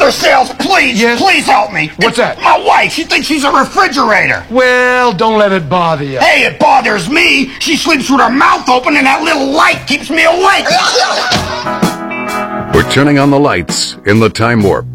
After sales, please, Yes? please help me. What's that? My wife, she thinks she's a refrigerator. Well, don't let it bother you. Hey, it bothers me. She sleeps with her mouth open and that little light keeps me awake. We're turning on the lights in the Time Warp.